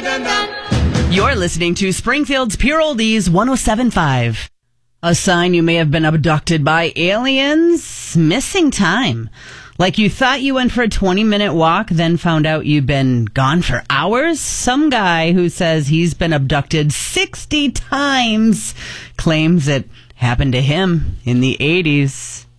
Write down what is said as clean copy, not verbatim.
You're listening to Springfield's Pure Oldies 107.5. A sign you may have been abducted by aliens? Missing time. Like you thought you went for a 20-minute walk, then found out you've been gone for hours? Some guy who says he's been abducted 60 times claims it happened to him in the 80s.